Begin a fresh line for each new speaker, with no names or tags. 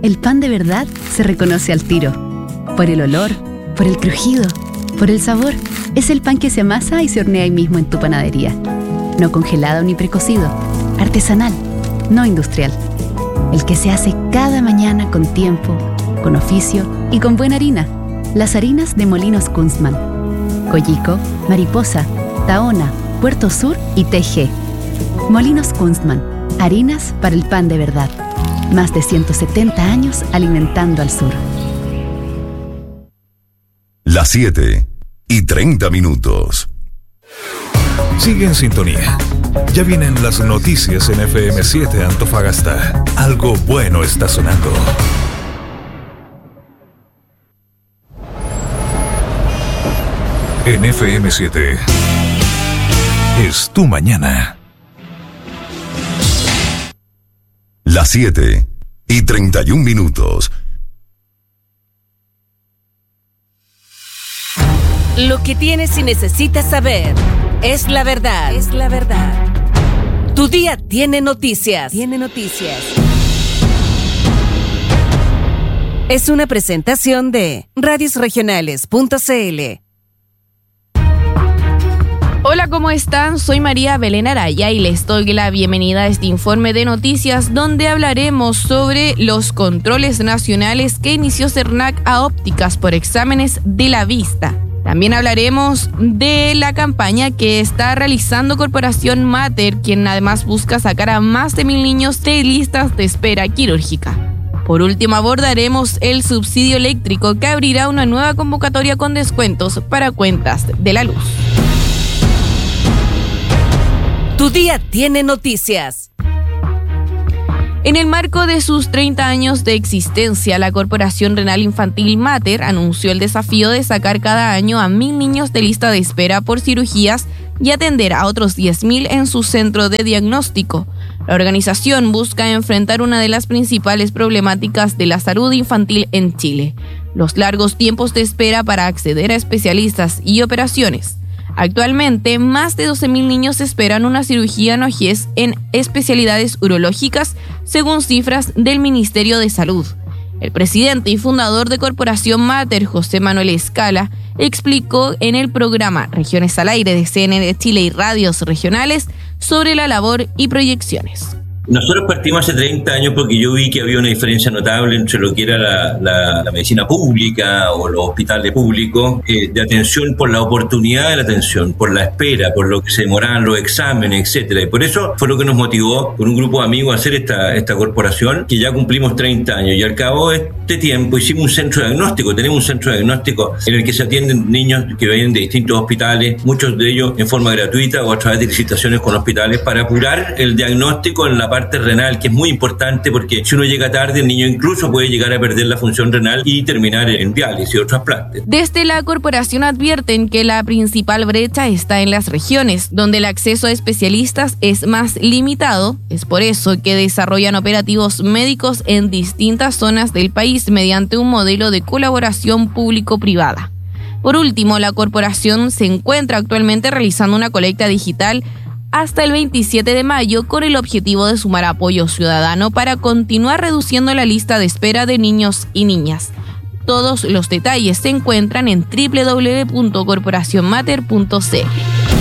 el pan de verdad se reconoce al tiro. Por el olor, por el crujido, por el sabor. Es el pan que se amasa y se hornea ahí mismo en tu panadería. No congelado ni precocido. Artesanal, no industrial. El que se hace cada mañana con tiempo, con oficio y con buena harina. Las harinas de Molinos Kunstmann. Coyico, Mariposa, Tahona, Puerto Sur y TG. Molinos Kunstmann. Harinas para el pan de verdad. Más de 170 años alimentando al sur.
Las 7:30.
Sigue en sintonía. Ya vienen las noticias en FM7 Antofagasta. Algo bueno está sonando. En FM7 es tu mañana.
Las 7:31.
Lo que tienes y necesitas saber es la verdad. Es la verdad. Tu día tiene noticias. Tiene noticias. Es una presentación de radiosregionales.cl.
Hola, ¿cómo están? Soy María Belén Araya y les doy la bienvenida a este informe de noticias donde hablaremos sobre los controles nacionales que inició Cernac a ópticas por exámenes de la vista. También hablaremos de la campaña que está realizando Corporación Mater, quien además busca sacar a más de 1.000 niños de listas de espera quirúrgica. Por último, abordaremos el subsidio eléctrico que abrirá una nueva convocatoria con descuentos para cuentas de la luz.
Tu día tiene noticias.
En el marco de sus 30 años de existencia, la Corporación Renal Infantil Mater anunció el desafío de sacar cada año a 1.000 niños de lista de espera por cirugías y atender a otros 10.000 en su centro de diagnóstico. La organización busca enfrentar una de las principales problemáticas de la salud infantil en Chile: los largos tiempos de espera para acceder a especialistas y operaciones. Actualmente, más de 12.000 niños esperan una cirugía en ojez en especialidades urológicas, según cifras del Ministerio de Salud. El presidente y fundador de Corporación Mater, José Manuel Escala, explicó en el programa Regiones al Aire de CNN Chile y Radios Regionales sobre la labor y proyecciones.
Nosotros partimos hace 30 años porque yo vi que había una diferencia notable entre lo que era la medicina pública o los hospitales públicos, de atención por la oportunidad de la atención, por la espera, por lo que se demoraban los exámenes, etcétera. Y por eso fue lo que nos motivó con un grupo de amigos a hacer esta corporación, que ya cumplimos 30 años. Y al cabo de este tiempo hicimos un centro de diagnóstico. Tenemos un centro de diagnóstico en el que se atienden niños que vienen de distintos hospitales, muchos de ellos en forma gratuita o a través de licitaciones con hospitales, para apurar el diagnóstico en la parte renal, que es muy importante porque si uno llega tarde, el niño incluso puede llegar a perder la función renal y terminar en diálisis o trasplantes.
Desde la corporación advierten que la principal brecha está en las regiones, donde el acceso a especialistas es más limitado. Es por eso que desarrollan operativos médicos en distintas zonas del país mediante un modelo de colaboración público-privada. Por último, la corporación se encuentra actualmente realizando una colecta digital hasta el 27 de mayo con el objetivo de sumar apoyo ciudadano para continuar reduciendo la lista de espera de niños y niñas. Todos los detalles se encuentran en www.corporacionmater.cl.